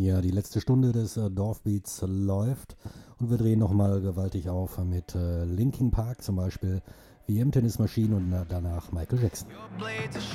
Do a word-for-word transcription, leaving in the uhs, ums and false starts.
Ja, die letzte Stunde des äh, Dorfbeats läuft und wir drehen nochmal gewaltig auf mit äh, Linkin Park zum Beispiel, W M-Tennismaschinen und na, danach Michael Jackson.